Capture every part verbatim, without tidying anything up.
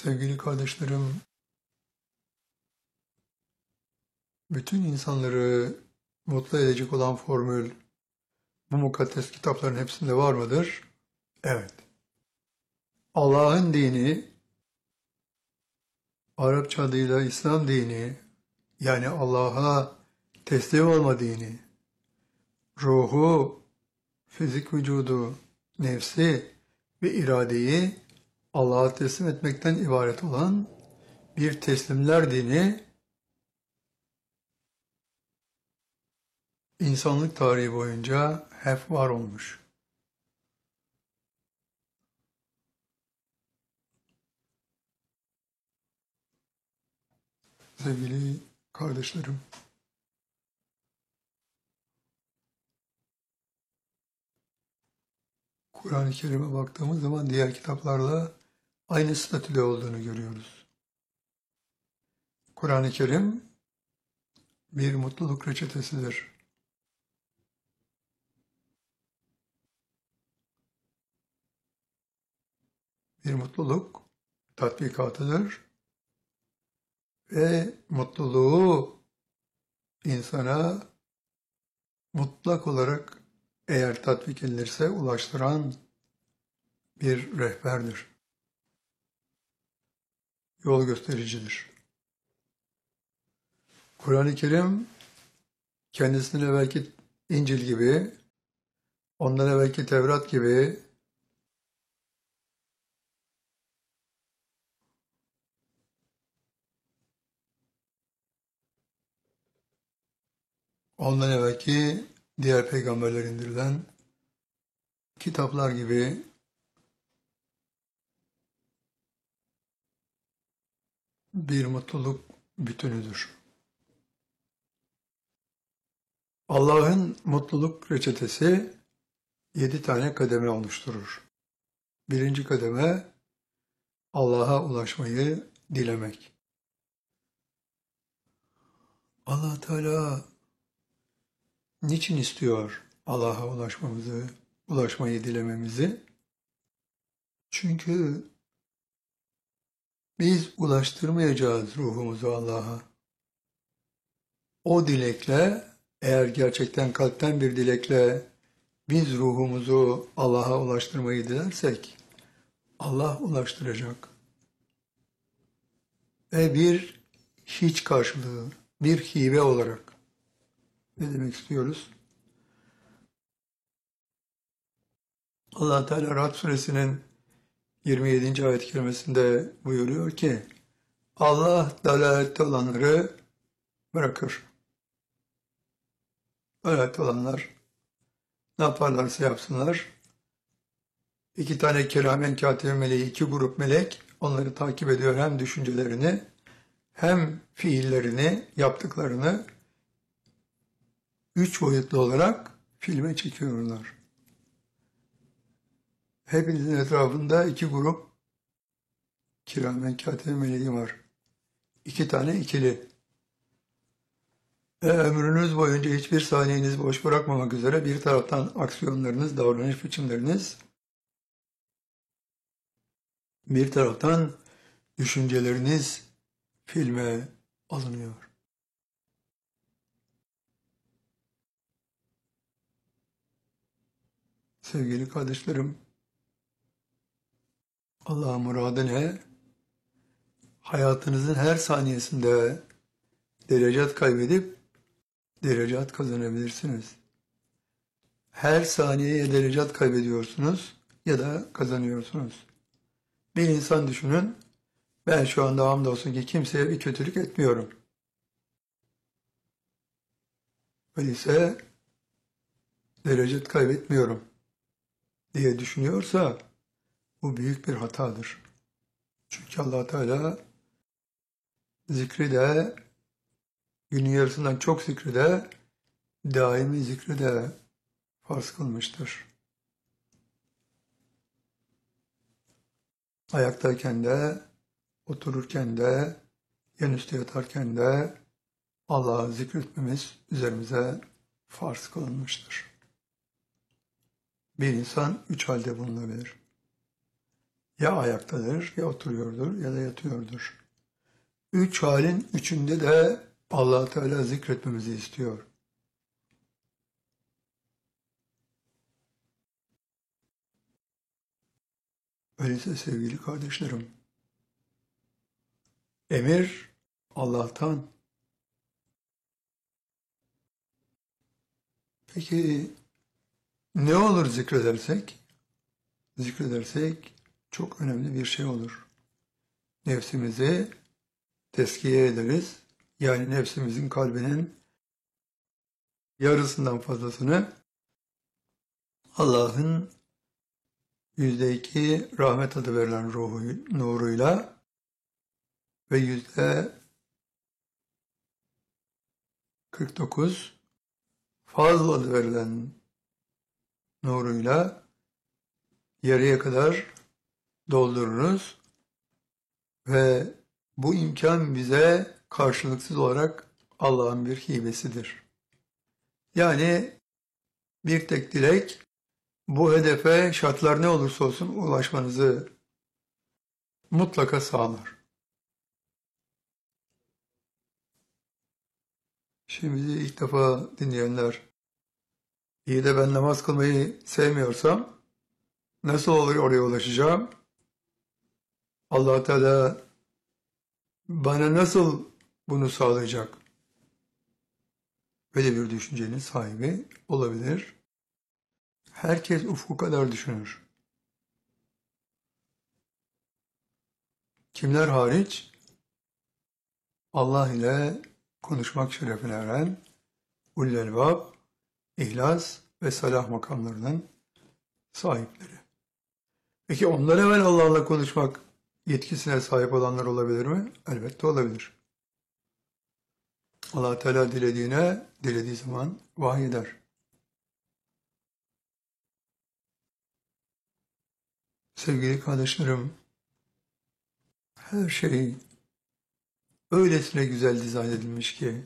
Sevgili kardeşlerim, bütün insanları mutlu edecek olan formül bu mukaddes kitapların hepsinde var mıdır? Evet. Allah'ın dini, Arapça adıyla İslam dini, yani Allah'a teslim olma dini, ruhu, fizik vücudu, nefsi ve iradeyi Allah'a teslim etmekten ibaret olan bir teslimler dini, insanlık tarihi boyunca hep var olmuş. Sevgili kardeşlerim, Kur'an-ı Kerim'e baktığımız zaman diğer kitaplarla aynı statüde olduğunu görüyoruz. Kur'an-ı Kerim bir mutluluk reçetesidir. Bir mutluluk tatbikatıdır ve mutluluğu insana mutlak olarak eğer tatbik edilirse ulaştıran bir rehberdir. Yol göstericidir. Kur'an-ı Kerim kendisinden evvelki İncil gibi, ondan evvelki Tevrat gibi ondan evvelki diğer peygamberler indirilen kitaplar gibi bir mutluluk bütünüdür. Allah'ın mutluluk reçetesi yedi tane kademe oluşturur. Birinci kademe Allah'a ulaşmayı dilemek. Allah Teala niçin istiyor Allah'a ulaşmamızı, ulaşmayı dilememizi? Çünkü biz ulaştırmayacağız ruhumuzu Allah'a. O dilekle, eğer gerçekten kalpten bir dilekle biz ruhumuzu Allah'a ulaştırmayı dilersek, Allah ulaştıracak. Ve bir hiç karşılığı, bir hibe olarak. Ne demek istiyoruz? Allah Teala Ra'd suresinin yirmi yedinci ayet-i kerimesinde buyuruyor ki, Allah dalalette olanları bırakır. Dalalette olanlar ne yaparlarsa yapsınlar, İki tane kiramen katibe meleği, iki grup melek onları takip ediyor, hem düşüncelerini hem fiillerini, yaptıklarını üç boyutlu olarak filme çekiyorlar. Hepinizin etrafında iki grup kiramen katibe meleği var. İki tane ikili. Ve ömrünüz boyunca hiçbir saniyenizi boş bırakmamak üzere bir taraftan aksiyonlarınız, davranış biçimleriniz, bir taraftan düşünceleriniz filme alınıyor. Sevgili kardeşlerim, Allah'ın muradı ne? Hayatınızın her saniyesinde derecat kaybedip derecat kazanabilirsiniz. Her saniyeye derecat kaybediyorsunuz ya da kazanıyorsunuz. Bir insan düşünün, ben şu anda hamdolsun ki kimseye bir kötülük etmiyorum. Öyleyse derecat kaybetmiyorum diye düşünüyorsa bu büyük bir hatadır. Çünkü Allah Teala zikri de, günün yarısından çok zikri de, daimi zikri de farz kılmıştır. Ayaktayken de, otururken de, yanüstü yatarken de Allah'ı zikretmemiz üzerimize farz kılınmıştır. Bir insan üç halde bulunabilir. Ya ayaktadır, ya oturuyordur, ya da yatıyordur. Üç halin üçünde de Allah Teala zikretmemizi istiyor. Öyleyse sevgili kardeşlerim, emir Allah'tan. Peki ne olur zikredersek? Zikredersek çok önemli bir şey olur. Nefsimizi teskiye ederiz. Yani nefsimizin kalbinin yarısından fazlasını Allah'ın yüzde iki rahmet adı verilen ruhu, nuruyla ve yüzde kırk dokuz fazla adı verilen nuruyla yarıya kadar doldururuz ve bu imkan bize karşılıksız olarak Allah'ın bir hibesidir. Yani bir tek dilek bu hedefe şartlar ne olursa olsun ulaşmanızı mutlaka sağlar. Şimdi bizi ilk defa dinleyenler, iyi de ben namaz kılmayı sevmiyorsam nasıl oluyor oraya ulaşacağım? Allah Teala bana nasıl bunu sağlayacak? Böyle bir düşüncenin sahibi olabilir. Herkes ufku kadar düşünür. Kimler hariç? Allah ile konuşmak şerefine eren ulul elbab, ihlas ve salah makamlarının sahipleri. Peki ondan evvel Allah'la konuşmak yetkisine sahip olanlar olabilir mi? Elbette olabilir. Allah Teala dilediğine, dilediği zaman vahyeder. Sevgili kardeşlerim, her şey öylesine güzel dizayn edilmiş ki,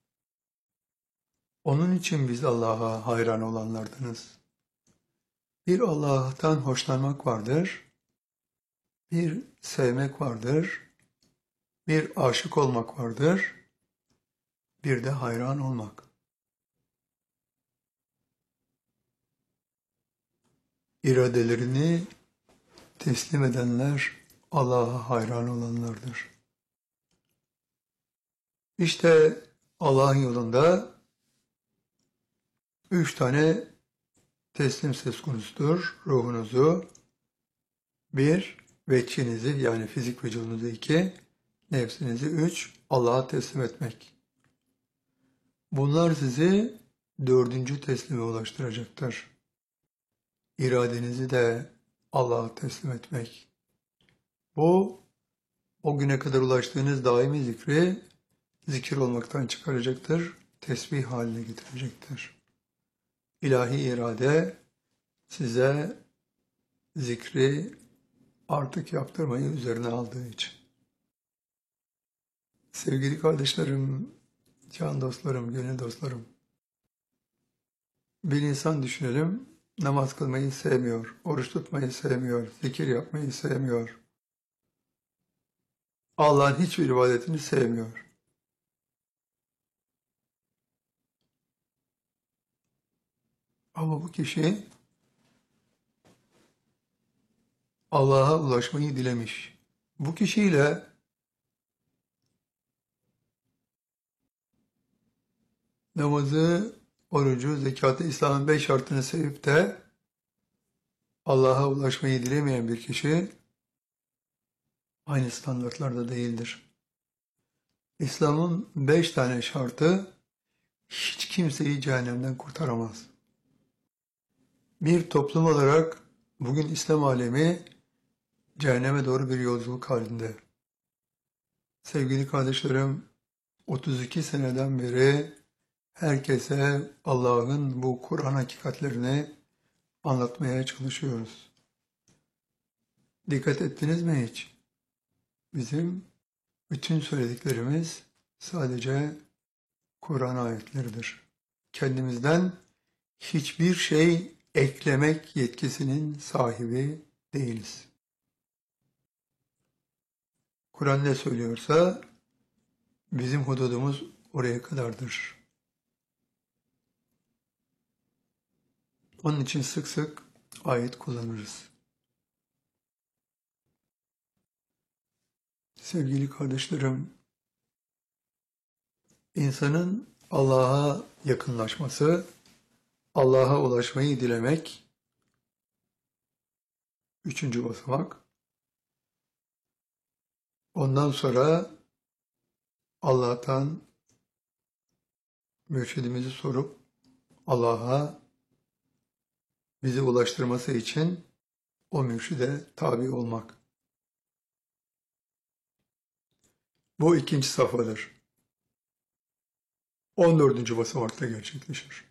onun için biz Allah'a hayran olanlardanız. Bir Allah'tan hoşlanmak vardır, bir sevmek vardır, bir aşık olmak vardır, bir de hayran olmak. İradelerini teslim edenler Allah'a hayran olanlardır. İşte Allah'ın yolunda üç tane teslim söz konusudur. Ruhunuzu, bir, veçhinizi yani fizik vücudunuzu iki, nefsinizi üç, Allah'a teslim etmek. Bunlar sizi dördüncü teslime ulaştıracaktır. İradenizi de Allah'a teslim etmek. Bu, o güne kadar ulaştığınız daimi zikri zikir olmaktan çıkaracaktır, tesbih haline getirecektir. İlahi irade size zikri artık yaptırmayı üzerine aldığı için. Sevgili kardeşlerim, can dostlarım, gönül dostlarım, bir insan düşünelim, namaz kılmayı sevmiyor, oruç tutmayı sevmiyor, zikir yapmayı sevmiyor. Allah'ın hiçbir ibadetini sevmiyor. Ama bu kişi Allah'a ulaşmayı dilemiş. Bu kişiyle namazı, orucu, zekatı, İslam'ın beş şartını sevip de Allah'a ulaşmayı dilemeyen bir kişi aynı standartlarda değildir. İslam'ın beş tane şartı hiç kimseyi cehennemden kurtaramaz. Bir toplum olarak bugün İslam alemi cehenneme doğru bir yolculuk halinde. Sevgili kardeşlerim, otuz iki seneden beri herkese Allah'ın bu Kur'an hakikatlerini anlatmaya çalışıyoruz. Dikkat ettiniz mi hiç? Bizim bütün söylediklerimiz sadece Kur'an ayetleridir. Kendimizden hiçbir şey eklemek yetkisinin sahibi değiliz. Kur'an ne söylüyorsa bizim hududumuz oraya kadardır. Onun için sık sık ayet kullanırız. Sevgili kardeşlerim, insanın Allah'a yakınlaşması, Allah'a ulaşmayı dilemek, üçüncü basamak. Ondan sonra Allah'tan mürşidimizi sorup Allah'a bizi ulaştırması için o mürşide tabi olmak. Bu ikinci safhadır. on dördüncü basamakta gerçekleşir.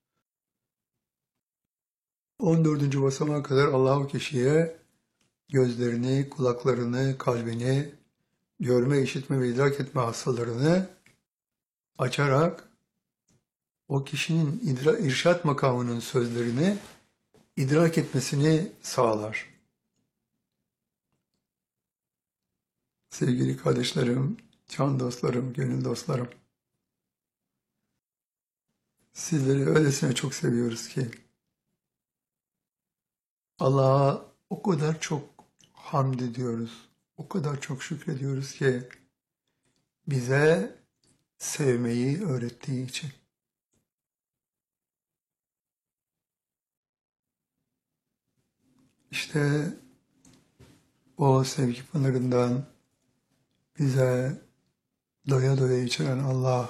on dördüncü basamağa kadar Allah o kişiye gözlerini, kulaklarını, kalbini, görme, işitme ve idrak etme hastalarını açarak o kişinin idra, irşat makamının sözlerini idrak etmesini sağlar. Sevgili kardeşlerim, can dostlarım, gönül dostlarım, sizleri öylesine çok seviyoruz ki Allah'a o kadar çok hamd ediyoruz, o kadar çok şükrediyoruz ki bize sevmeyi öğrettiği için. İşte o sevgi pınarından bize doya doya içiren Allah,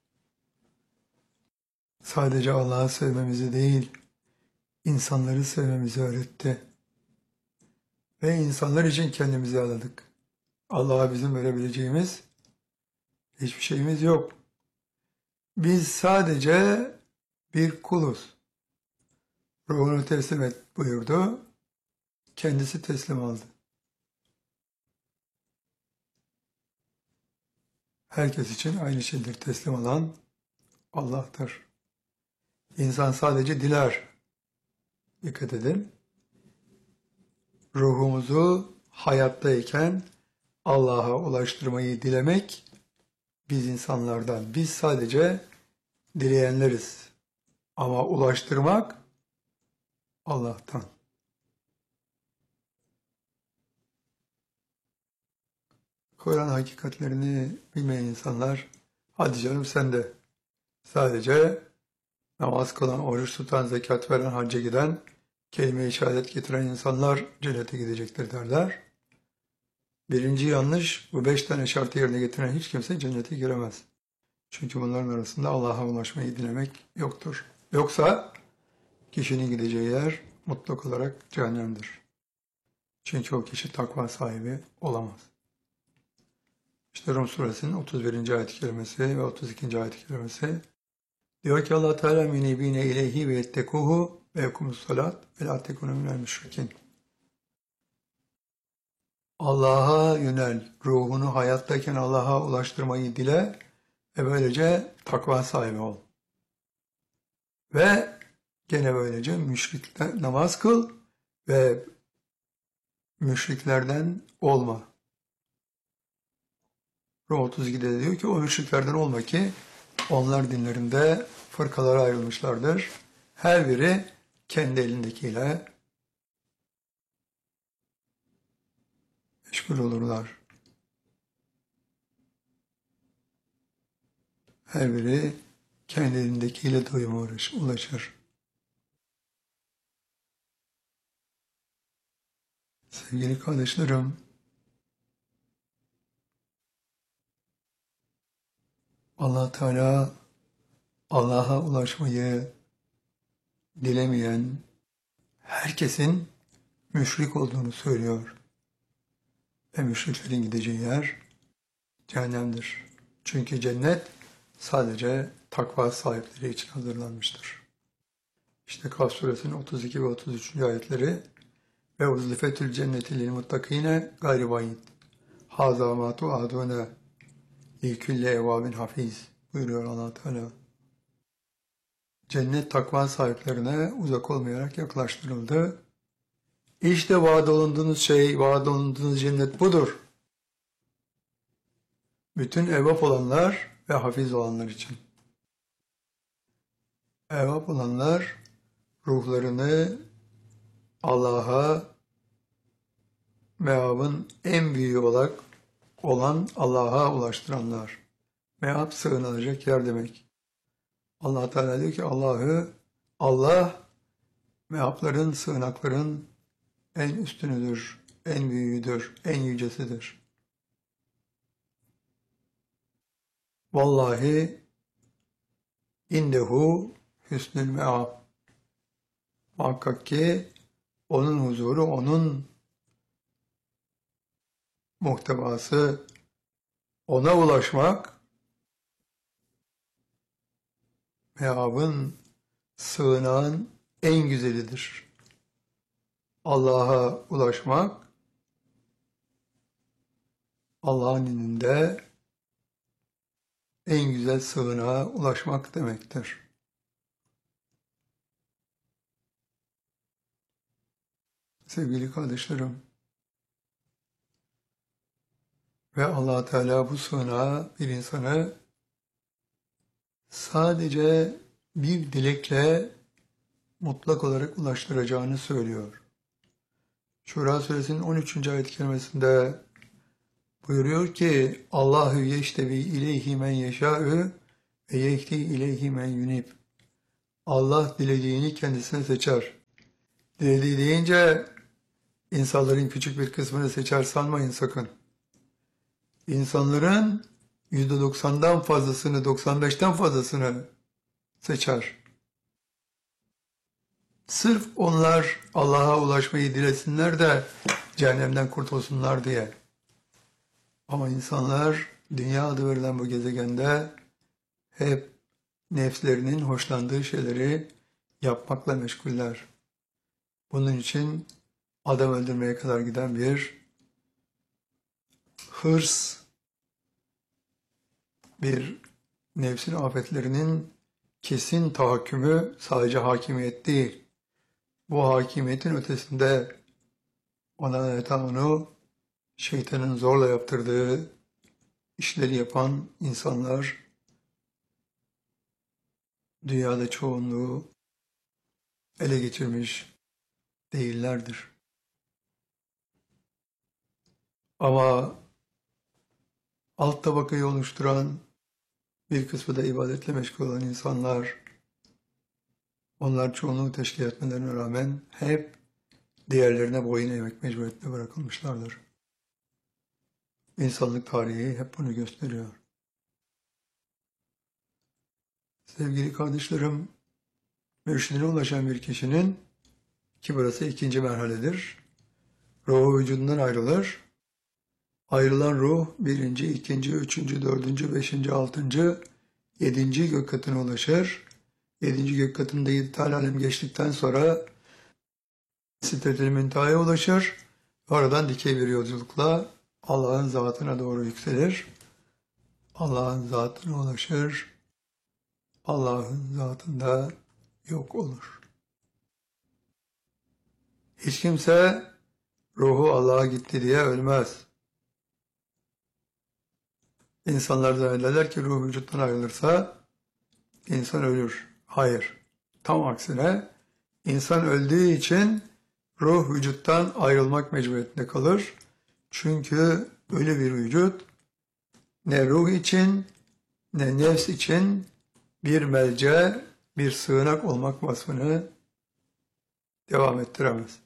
sadece Allah'ı sevmemizi değil, insanları sevmemizi öğretti. Ve insanlar için kendimizi adadık. Allah'a bizim verebileceğimiz hiçbir şeyimiz yok. Biz sadece bir kuluz. Ruhunu teslim et buyurdu. Kendisi teslim aldı. Herkes için aynı şeydir teslim alan Allah'tır. İnsan sadece diler. Dikkat edin. Ruhumuzu hayattayken Allah'a ulaştırmayı dilemek biz insanlardan. Biz sadece dileyenleriz. Ama ulaştırmak Allah'tan. Kur'an hakikatlerini bilmeyen insanlar, hadi canım sen de sadece namaz kılan, oruç tutan, zekat veren, hacca giden, kelime-i şehadet getiren insanlar cennete gidecektir derler. Birinci yanlış, bu beş tane şartı yerine getiren hiç kimse cennete giremez. Çünkü bunların arasında Allah'a ulaşmayı dilemek yoktur. Yoksa kişinin gideceği yer mutlak olarak cehennemdir. Çünkü o kişi takva sahibi olamaz. İşte Rum suresinin otuz birinci ayet-i kerimesi ve otuz ikinci ayet-i kerimesi diyor ki Allah Teala münibine ileyhi ve ettekuhu ve yekumus salat ve la tekunu minel müşrikin. Allah'a yönel, ruhunu hayattayken Allah'a ulaştırmayı dile ve böylece takva sahibi ol. Ve gene böylece müşrikler namaz kıl ve müşriklerden olma. Rum otuz ikide diyor ki o müşriklerden olma ki onlar dinlerinde fırkalara ayrılmışlardır. Her biri kendi elindekiyle meşgul olurlar. Her biri kendi elindekiyle doyuma ulaşır. Sevgili kardeşlerim, Allah Teala Allah'a ulaşmayı dilemeyen herkesin müşrik olduğunu söylüyor. Ve müşriklerin gideceği yer cehennemdir. Çünkü cennet sadece takva sahipleri için hazırlanmıştır. İşte Kaf suresinin otuz iki ve otuz üçüncü ayetleri ve uzlifetül cenneti lil muttakine gayri bayid. Haza ma tu'adune li külli evabin hafiz buyuruyor Allah Teala. Cennet takva sahiplerine uzak olmayarak yaklaştırıldı. İşte vaad olunduğunuz şey, vaad olunduğunuz cennet budur. Bütün evap olanlar ve hafiz olanlar için. Evap olanlar ruhlarını Allah'a, meabın en büyüğü olarak olan Allah'a ulaştıranlar. Meab sığınılacak yer demek. Allah Teala diyor ki Allah'ı, Allah meabların, sığınakların en üstünüdür, en büyüğüdür, en yücesidir. Vallahi indehu hüsnül meab. Muhakkak ki onun huzuru, onun muhtevası, ona ulaşmak, meabın, sığınağın en güzelidir. Allah'a ulaşmak, Allah'ın indinde en güzel sığınağa ulaşmak demektir. Sevgili kardeşlerim, ve Allah Teala bu sığınağa bir insanı sadece bir dilekle mutlak olarak ulaştıracağını söylüyor. Şura suresinin on üçüncü ayet-i kerimesinde buyuruyor ki Allahu yeştevi ileyhi men yeşâ'ü ve yehdi ileyhi men yunib. Allah dilediğini kendisine seçer. Dilediği deyince insanların küçük bir kısmını seçer sanmayın sakın. İnsanların yüzde doksandan fazlasını, doksan beşten fazlasını seçer. Sırf onlar Allah'a ulaşmayı dilesinler de cehennemden kurtulsunlar diye. Ama insanlar dünya adı verilen bu gezegende hep nefslerinin hoşlandığı şeyleri yapmakla meşguller. Bunun için adam öldürmeye kadar giden bir hırs, bir nefsin afetlerinin kesin tahakkümü sadece hakimiyet değil. Bu hakimiyetin ötesinde ona adeta onu şeytanın zorla yaptırdığı işleri yapan insanlar dünyada çoğunluğu ele geçirmiş değillerdir. Ama alt tabakayı oluşturan bir kısmı da ibadetle meşgul olan insanlar, onlar çoğunluğu teşkil etmelerine rağmen hep diğerlerine boyun eğmek mecburiyetinde bırakılmışlardır. İnsanlık tarihi hep bunu gösteriyor. Sevgili kardeşlerim, mürşidine ulaşan bir kişinin, ki burası ikinci merhaledir, ruhu vücudundan ayrılır. Ayrılan ruh birinci, ikinci, üçüncü, dördüncü, beşinci, altıncı, yedinci gök katına ulaşır. Yedinci gök katında yedi tane alem geçtikten sonra Sidret-i Münteha'ya ulaşır. Oradan dikey bir yolculukla Allah'ın zatına doğru yükselir. Allah'ın zatına ulaşır. Allah'ın zatında yok olur. Hiç kimse ruhu Allah'a gitti diye ölmez. İnsanlar zannederler ki ruh vücuttan ayrılırsa insan ölür. Hayır. Tam aksine insan öldüğü için ruh vücuttan ayrılmak mecburiyetinde kalır. Çünkü ölü bir vücut ne ruh için ne nefs için bir melce, bir sığınak olmak vasfını devam ettiremez.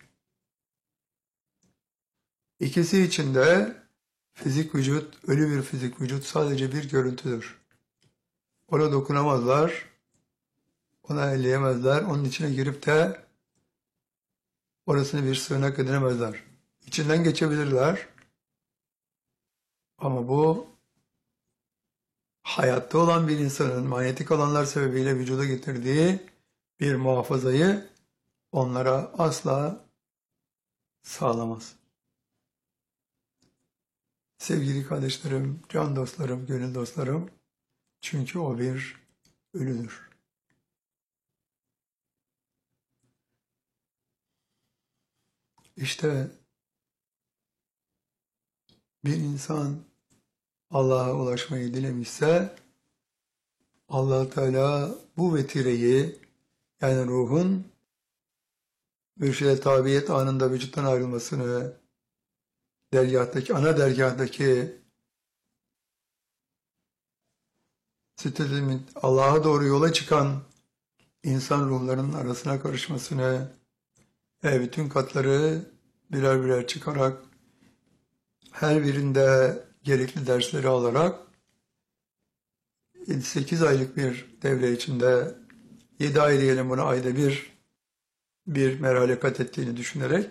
İkisi için de fizik vücut, ölü bir fizik vücut sadece bir görüntüdür. Ona dokunamazlar, ona elleyemezler, onun içine girip de orasını bir sığınak edinemezler. İçinden geçebilirler ama bu hayatta olan bir insanın manyetik alanlar sebebiyle vücuda getirdiği bir muhafazayı onlara asla sağlamaz. Sevgili kardeşlerim, can dostlarım, gönül dostlarım, çünkü o bir ölüdür. İşte bir insan Allah'a ulaşmayı dilemişse Allah Teala bu vetireyi, yani ruhun mürşide tabiyet anında vücuttan ayrılmasını, dergahtaki, ana dergahtaki sitedimin Allah'a doğru yola çıkan insan ruhlarının arasına karışmasını ve bütün katları birer birer çıkarak her birinde gerekli dersleri alarak yedi sekiz aylık bir devre içinde, yedi ay diyelim buna, ayda bir bir merhale kat ettiğini düşünerek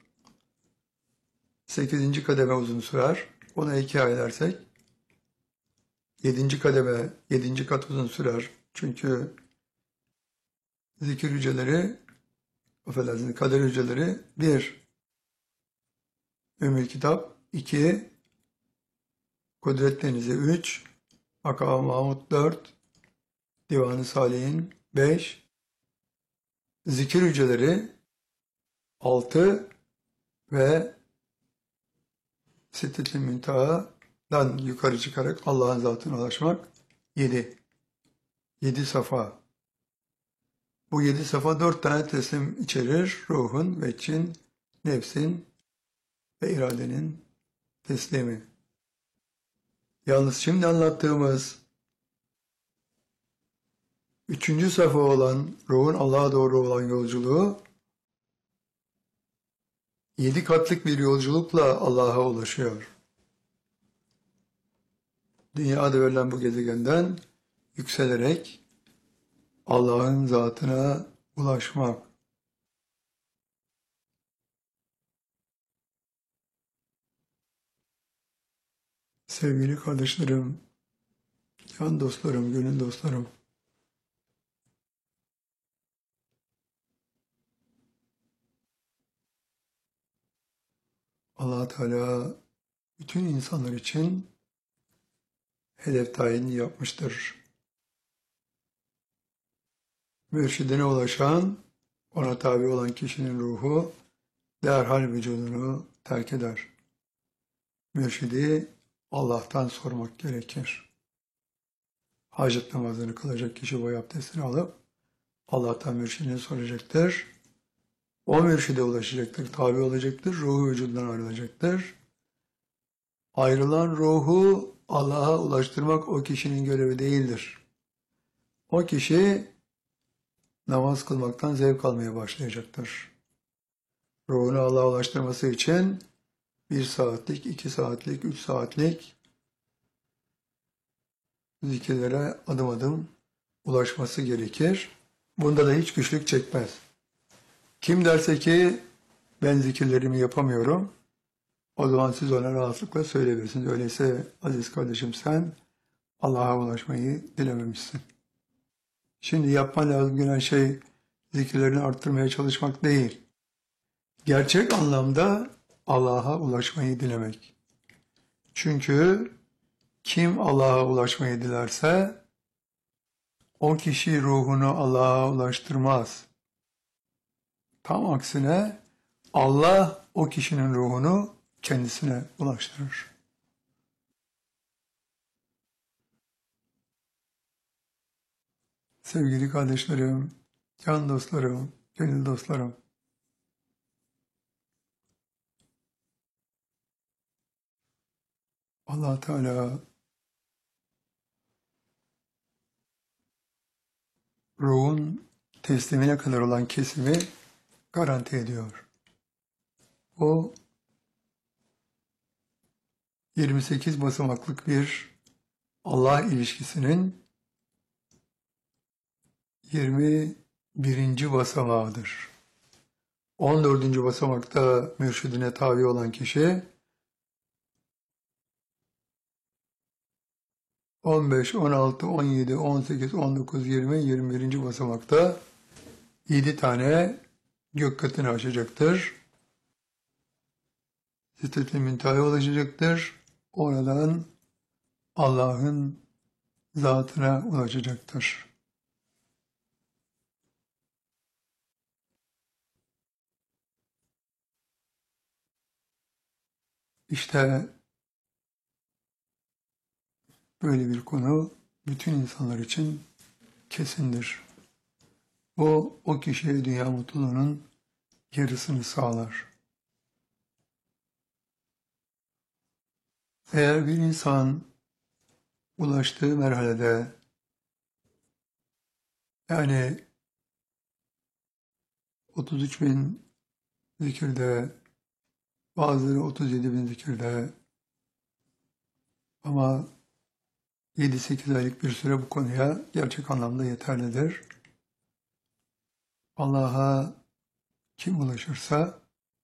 sekizinci kademe uzun sürer. Ona iki ay dersek yedinci kademe, yedinci kat uzun sürer. Çünkü zikir hücreleri, affedersiniz, kader hücreleri bir, Ümmül Kitap iki, Kudret Denizi üç, Makam-ı Mahmud dört, Divan-ı Salih'in beş, zikir hücreleri altı ve Siddetül Münteha'dan yukarı çıkarak Allah'ın zatına ulaşmak yedi. yedi safa. Bu yedi safa dört tane teslim içerir. Ruhun, veçin, nefsin ve iradenin teslimi. Yalnız şimdi anlattığımız üçüncü safa olan ruhun Allah'a doğru olan yolculuğu yedi katlık bir yolculukla Allah'a ulaşıyor. Dünyada verilen bu gezegenden yükselerek Allah'ın zatına ulaşmak. Sevgili kardeşlerim, can dostlarım, gönül dostlarım, Allah Teala bütün insanlar için hedef tayini yapmıştır. Mürşidine ulaşan, ona tabi olan kişinin ruhu derhal vücudunu terk eder. Mürşidi Allah'tan sormak gerekir. Hacet namazını kılacak kişi boy abdestini alıp Allah'tan mürşidini soracaktır. O mürşide ulaşacaktır, tabi olacaktır, ruhu vücudundan ayrılacaktır. Ayrılan ruhu Allah'a ulaştırmak o kişinin görevi değildir. O kişi namaz kılmaktan zevk almaya başlayacaktır. Ruhunu Allah'a ulaştırması için bir saatlik, iki saatlik, üç saatlik zikirlere adım adım ulaşması gerekir. Bunda da hiç güçlük çekmez. Kim derse ki ben zikirlerimi yapamıyorum, o zaman siz ona rahatlıkla söyleyebilirsiniz. Öyleyse aziz kardeşim, sen Allah'a ulaşmayı dilememişsin. Şimdi yapman lazım gelen şey zikirlerini arttırmaya çalışmak değil. Gerçek anlamda Allah'a ulaşmayı dilemek. Çünkü kim Allah'a ulaşmayı dilerse o kişi ruhunu Allah'a ulaştırmaz. Tam aksine Allah o kişinin ruhunu kendisine ulaştırır. Sevgili kardeşlerim, can dostlarım, gönül dostlarım, Allah Teala ruhun teslimine kadar olan kesimi garanti ediyor. O yirmi sekiz basamaklık bir Allah ilişkisinin yirmi birinci basamağıdır. on dördüncü basamakta mürşidine tabi olan kişi on beş, on altı, on yedi, on sekiz, on dokuz, yirmi, yirmi birinci basamakta yedi tane gök katını aşacaktır. Siddetül Münteha'ya ulaşacaktır. Oradan Allah'ın zatına ulaşacaktır. İşte böyle bir konu bütün insanlar için kesindir. O, o kişiye dünya mutluluğunun yarısını sağlar. Eğer bir insan ulaştığı merhalede, yani otuz üç bin zikirde, bazıları otuz yedi bin zikirde, ama yedi sekiz aylık bir süre bu konuya gerçek anlamda yeterlidir. Allah'a kim ulaşırsa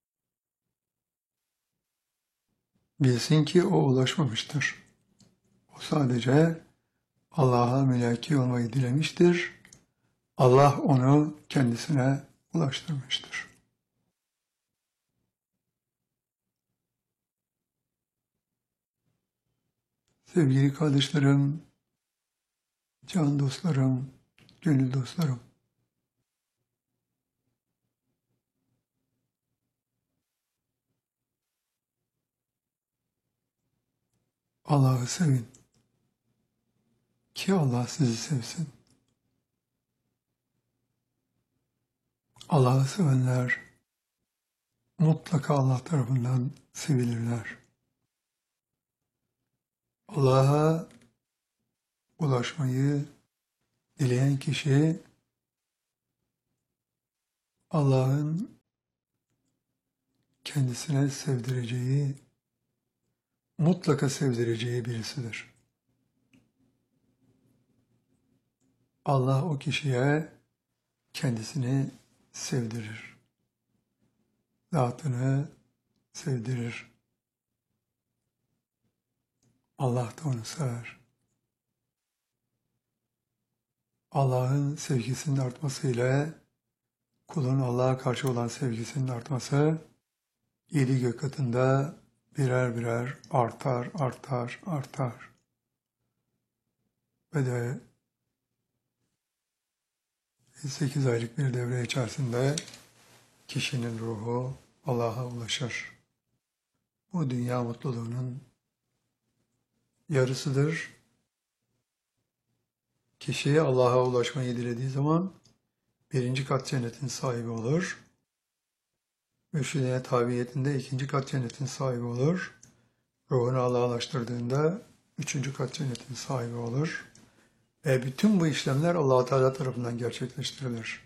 bilsin ki o ulaşmamıştır. O sadece Allah'a mülaki olmayı dilemiştir. Allah onu kendisine ulaştırmıştır. Sevgili kardeşlerim, can dostlarım, gönül dostlarım, Allah'ı sevin ki Allah sizi sevsin. Allah'ı sevenler mutlaka Allah tarafından sevilirler. Allah'a ulaşmayı dileyen kişi Allah'ın kendisine sevdireceği, mutlaka sevdireceği birisidir. Allah o kişiye kendisini sevdirir. Zatını sevdirir. Allah da onu sever. Allah'ın sevgisinin artmasıyla kulun Allah'a karşı olan sevgisinin artması yedi gök katında birer birer artar, artar, artar. Ve de sekiz aylık bir devre içerisinde kişinin ruhu Allah'a ulaşır. Bu dünya mutluluğunun yarısıdır. Kişi Allah'a ulaşmayı dilediği zaman birinci kat cennetin sahibi olur. Mürşidine tabiyetinde ikinci kat cennetin sahibi olur. Ruhunu Allah'a ulaştırdığında üçüncü kat cennetin sahibi olur. Ve bütün bu işlemler Allah-u Teala tarafından gerçekleştirilir.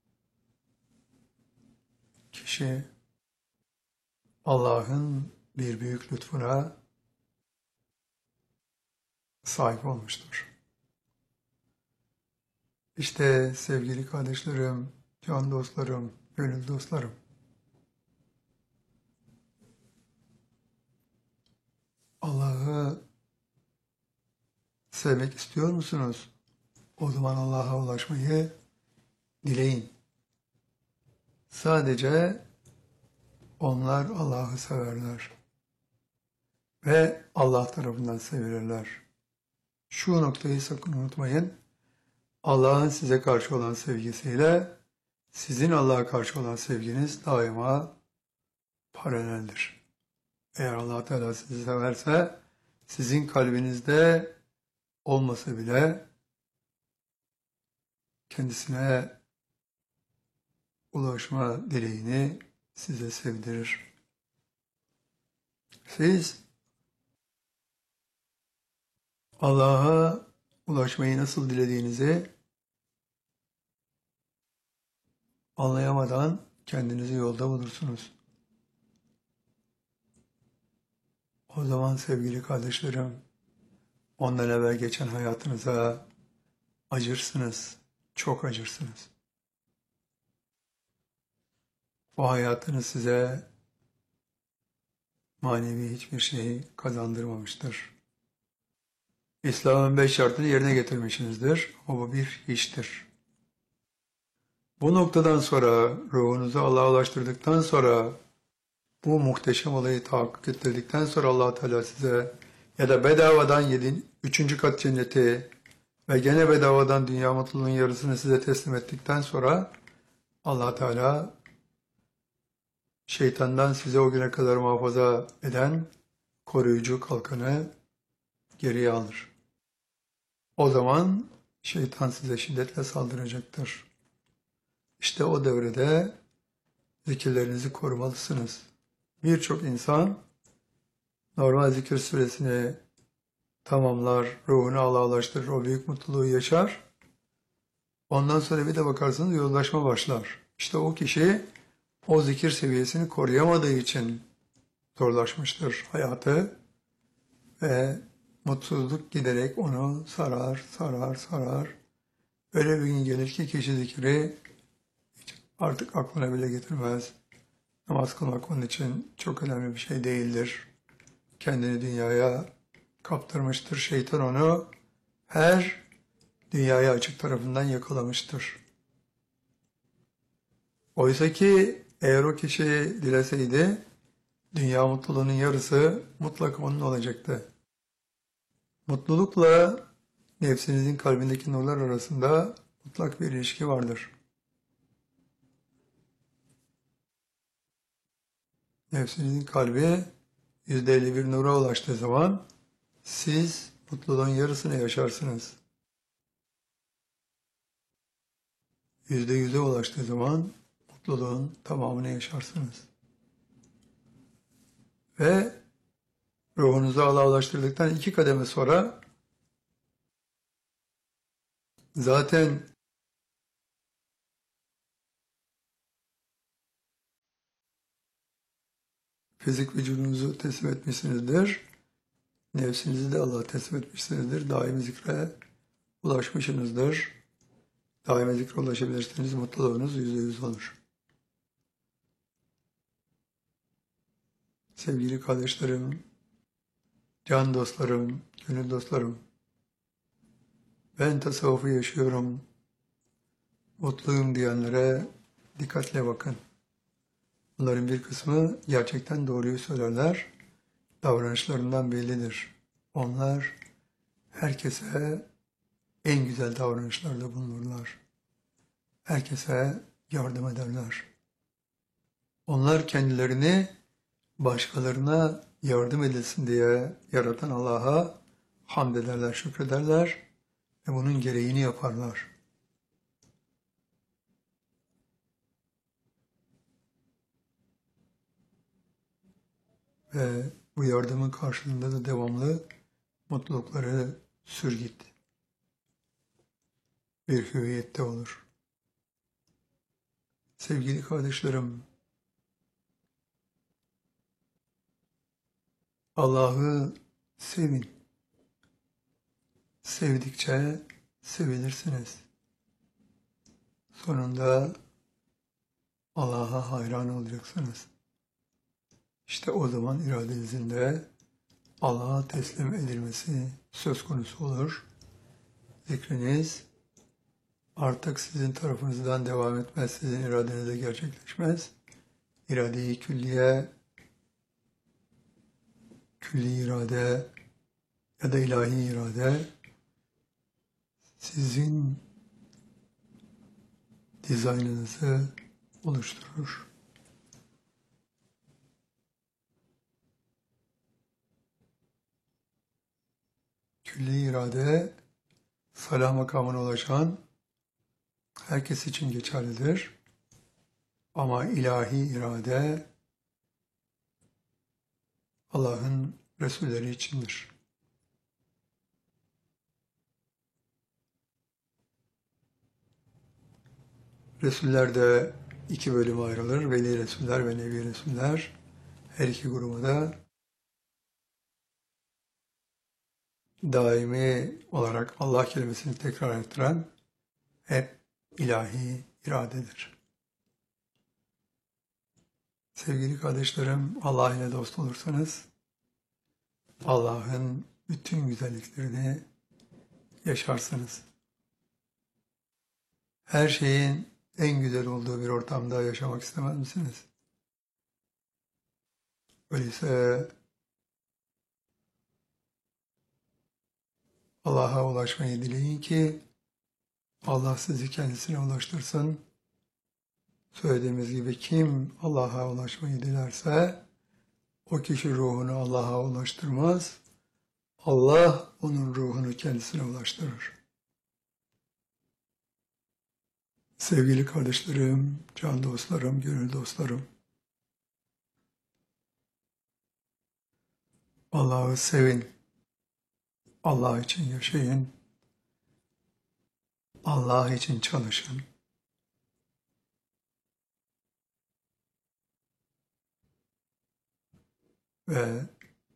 Kişi Allah'ın bir büyük lütfuna sahip olmuştur. İşte sevgili kardeşlerim, can dostlarım, gönül dostlarım, Allah'ı sevmek istiyor musunuz? O zaman Allah'a ulaşmayı dileyin. Sadece onlar Allah'ı severler ve Allah tarafından sevilirler. Şu noktayı sakın unutmayın. Allah'ın size karşı olan sevgisiyle sizin Allah'a karşı olan sevginiz daima paraleldir. Eğer Allah Teala sizi severse sizin kalbinizde olmasa bile kendisine ulaşma dileğini size sevdirir. Siz Allah'a ulaşmayı nasıl dilediğinizi anlayamadan kendinizi yolda bulursunuz. O zaman sevgili kardeşlerim, ondan evvel geçen hayatınıza acırsınız, çok acırsınız. O hayatınız size manevi hiçbir şey kazandırmamıştır. İslam'ın beş şartını yerine getirmişsinizdir. O bu bir hiçtir. Bu noktadan sonra ruhunuzu Allah'a ulaştırdıktan sonra bu muhteşem olayı tahakkuk ettirdikten sonra Allah Teala size ya da bedavadan yedin üçüncü kat cenneti ve gene bedavadan dünya mutluluğunun yarısını size teslim ettikten sonra Allah Teala şeytandan size o güne kadar muhafaza eden koruyucu kalkanı geriye alır. O zaman şeytan size şiddetle saldıracaktır. İşte o devrede zikirlerinizi korumalısınız. Birçok insan normal zikir süresini tamamlar, ruhunu Allah'laştırır, o büyük mutluluğu yaşar. Ondan sonra bir de bakarsınız yozlaşma başlar. İşte o kişi o zikir seviyesini koruyamadığı için zorlaşmıştır hayatı ve mutsuzluk giderek onu sarar, sarar, sarar. Öyle bir gün gelir ki kişi zikri artık aklına bile getirmez. Namaz kılmak onun için çok önemli bir şey değildir. Kendini dünyaya kaptırmıştır. Şeytan onu her dünyaya açık tarafından yakalamıştır. Oysa ki eğer o kişi dileseydi dünya mutluluğunun yarısı mutlaka onun olacaktı. Mutlulukla nefsinizin kalbindeki nurlar arasında mutlak bir ilişki vardır. Nefsinizin kalbi yüzde elli bir nura ulaştığı zaman siz mutluluğun yarısını yaşarsınız. Yüzde yüze ulaştığı zaman mutluluğun tamamını yaşarsınız. Ve ruhunuzu Allah'a ulaştırdıktan iki kademe sonra zaten fizik vücudunuzu teslim etmişsinizdir. Nefsinizi de Allah'a teslim etmişsinizdir. Daimi zikre ulaşmışsınızdır. Daimi zikre ulaşabilirsiniz. Mutluluğunuz yüzde yüz olur. Sevgili kardeşlerim, can dostlarım, gönül dostlarım, ben tasavvufu yaşıyorum, mutluyum diyenlere dikkatle bakın. Bunların bir kısmı gerçekten doğruyu söylerler, davranışlarından bellidir. Onlar herkese en güzel davranışlarda bulunurlar. Herkese yardım ederler. Onlar kendilerini başkalarına yardım edilsin diye yaratan Allah'a hamd ederler, şükrederler ve bunun gereğini yaparlar. Ve bu yardımın karşılığında da devamlı mutlulukları sürgit bir hüviyette olur. Sevgili kardeşlerim, Allah'ı sevin. Sevdikçe sevilirsiniz. Sonunda Allah'a hayran olacaksınız. İşte o zaman iradenizin de Allah'a teslim edilmesi söz konusu olur. Zikriniz artık sizin tarafınızdan devam etmez, sizin iradenizde gerçekleşmez. İrade-i külliye, külli irade ya da ilahi irade sizin dizaynınızı oluşturur. Külli irade salah makamına ulaşan herkes için geçerlidir. Ama ilahi irade Allah'ın Resulleri içindir. Resuller de iki bölüme ayrılır. Veli Resuller ve Nebi Resuller. Her iki gruba da daimi olarak Allah kelimesini tekrar ettiren hep ilahi iradedir. Sevgili kardeşlerim, Allah ile dost olursanız Allah'ın bütün güzelliklerini yaşarsınız. Her şeyin en güzel olduğu bir ortamda yaşamak istemez misiniz? Öyleyse Allah'a ulaşmayı dileyin ki Allah sizi kendisine ulaştırsın. Söylediğimiz gibi kim Allah'a ulaşmayı dilerse o kişi ruhunu Allah'a ulaştırmaz. Allah onun ruhunu kendisine ulaştırır. Sevgili kardeşlerim, can dostlarım, gönül dostlarım, Allah'ı sevin, Allah için yaşayın, Allah için çalışın. Ve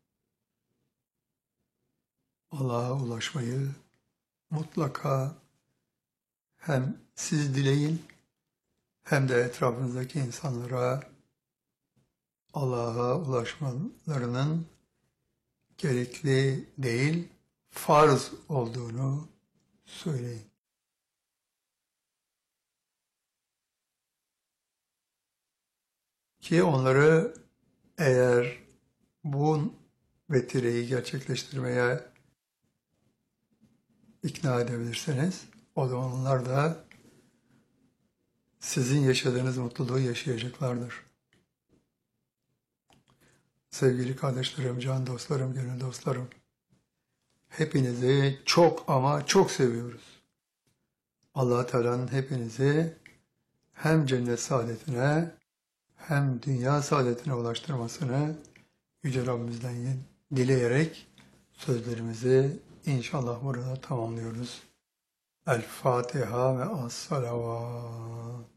Allah'a ulaşmayı mutlaka hem siz dileyin hem de etrafınızdaki insanlara Allah'a ulaşmalarının gerekli değil, farz olduğunu söyleyin. Ki onları eğer bu vetireyi gerçekleştirmeye ikna edebilirseniz, o zaman onlar da sizin yaşadığınız mutluluğu yaşayacaklardır. Sevgili kardeşlerim, can dostlarım, gönül dostlarım, hepinizi çok ama çok seviyoruz. Allah Teala'nın hepinizi hem cennet saadetine hem dünya saadetine ulaştırmasını Yüce Rabbimizden dileyerek sözlerimizi inşallah burada tamamlıyoruz. El Fatiha ve Es-Salavat.